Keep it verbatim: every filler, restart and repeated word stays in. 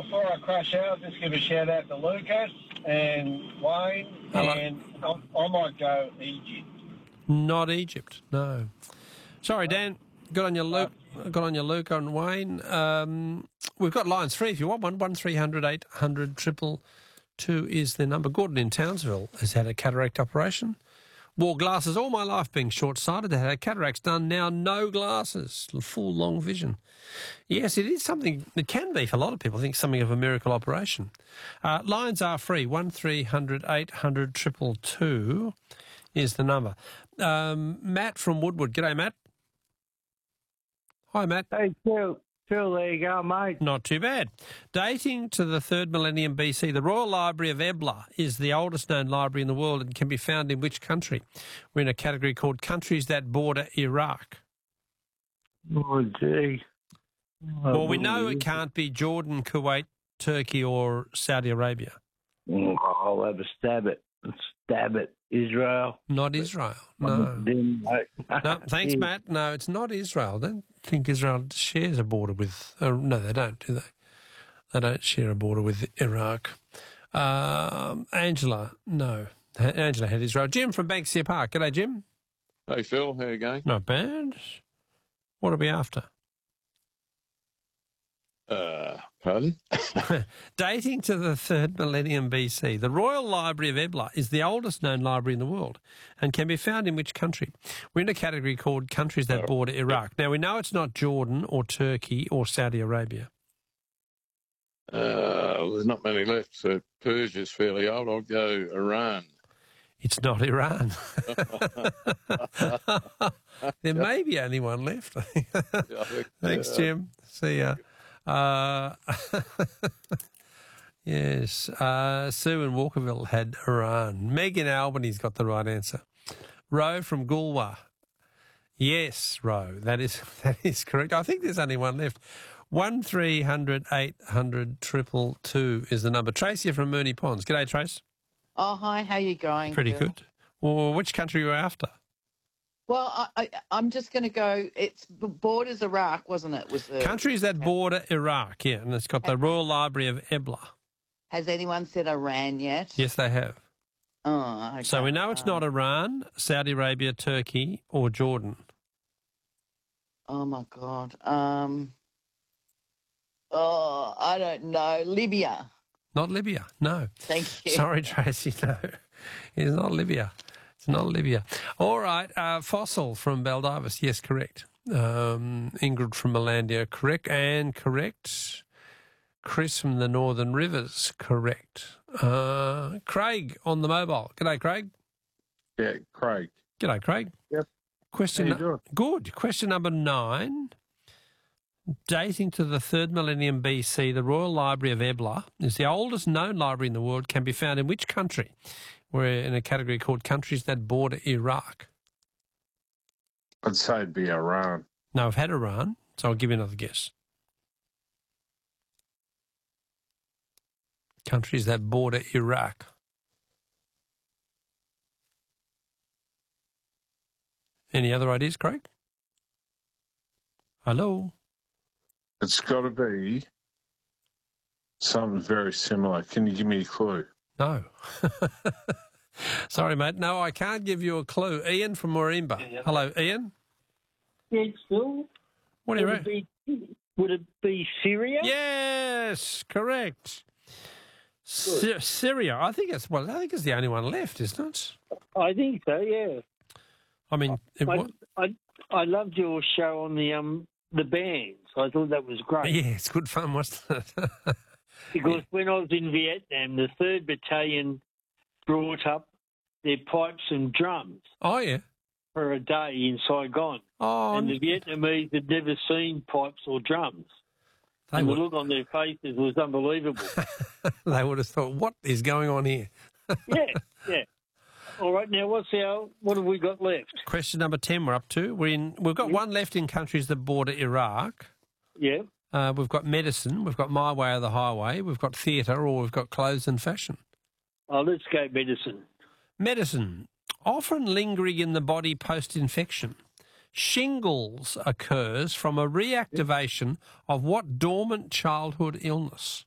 before I crash out, just give a shout out to Lucas and Wayne, Hello. and I, I might go Egypt. Not Egypt, no. Sorry, Dan. Good on you, Luke. Good on you, Luke and Wayne. Um, we've got lines free if you want one. One three hundred eight hundred triple two is the number. Gordon in Townsville has had a cataract operation. Wore glasses all my life being short-sighted. They had cataracts done, now no glasses, full long vision. Yes, it is something, it can be for a lot of people, I think something of a miracle operation. Uh, lines are free, one three hundred eight hundred triple two is the number. Um, Matt from Woodwood. G'day, Matt. Hi, Matt. Hey, Phil. Phil, there you go, mate. Not too bad. Dating to the third millennium B C, the Royal Library of Ebla is the oldest known library in the world and can be found in which country? We're in a category called countries that border Iraq. Oh, gee. Oh, Well, we know it can't be Jordan, Kuwait, Turkey or Saudi Arabia. I'll have a stab at stab at Israel. Not Israel, no. No, thanks, Matt. No, it's not Israel. I don't think Israel shares a border with... Uh, no, they don't, do they? They don't share a border with Iraq. Um, Angela, no. Angela had Israel. Jim from Banksia Park. G'day, Jim. Hey, Phil. How you going? Not bad. What are we after? Uh, pardon? Dating to the third millennium B C, the Royal Library of Ebla is the oldest known library in the world and can be found in which country? We're in a category called countries that Oh, border Iraq. Now, we know it's not Jordan or Turkey or Saudi Arabia. Uh, well, there's not many left, so Persia's fairly old. I'll go Iran. It's not Iran. There may be only one left. Thanks, Jim. See ya. Uh, yes, uh, Sue in Walkerville had Iran. Meg in Albany's got the right answer. Ro from Goolwa. Yes, Ro, that is that is correct. I think there's only one left. One three hundred eight hundred triple two is the number. Tracy from Mooney Ponds. G'day, Trace. Oh, hi. How you going? Pretty Phil? good. Well, which country are you after? Well, I, I, I'm just going to go. It's borders Iraq, wasn't it? Was the Countries that border Iraq, yeah, and it's got the Royal Library of Ebla. Has anyone said Iran yet? Yes, they have. Oh, okay. So we know it's not Iran, Saudi Arabia, Turkey, or Jordan. Oh my God. Um. Oh, I don't know. Libya. Not Libya, no. Thank you. Sorry, Tracy, no. It's not Libya. It's not Libya. All right, uh, Fossil from Baldivis, yes, correct. Um, Ingrid from Melandia, correct. And correct. Chris from the Northern Rivers, correct. Uh, Craig on the mobile. G'day, Craig. Yeah, Craig. G'day, Craig. Yep. Question How you doing? Good. Question number nine. Dating to the third millennium B C, the Royal Library of Ebla is the oldest known library in the world, can be found in which country? We're in a category called countries that border Iraq. I'd say it'd be Iran. No, I've had Iran, so I'll give you another guess. Countries that border Iraq. Any other ideas, Craig? Hello? It's got to be something very similar. Can you give me a clue? No. Sorry, mate. No, I can't give you a clue. Ian from Morimba. Hello, Ian. Yes, Phil. What do you Would reckon? it be, would it be Syria? Yes, correct. Sy- Syria. I think it's well. I think it's the only one left, isn't it? I think so, yeah. I mean, it, I, wa- I, I loved your show on the um the bands. I thought that was great. yeah, it's good fun, wasn't it? Because when I was in Vietnam, the third Battalion brought up their pipes and drums oh yeah. for a day in Saigon. Oh, And the Vietnamese had never seen pipes or drums. they and the would. look on their faces was unbelievable. They would have thought, what is going on here? yeah, yeah. All right, now what's our what have we got left? Question number ten. We're up to. We're in. We've got one left in countries that border Iraq. Yeah. Uh, we've got medicine. We've got My Way or the Highway. We've got theatre, or we've got clothes and fashion. Oh, let's go medicine. Medicine. Often lingering in the body post-infection. Shingles occurs from a reactivation of what dormant childhood illness?